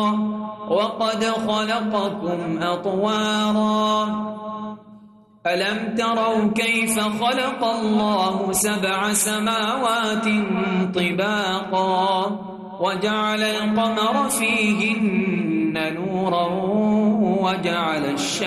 وقد خلقكم أطوارا ألم تروا كيف خلق الله 7 سماوات طباقا وجعل القمر فيهن نورا وجعل الشمس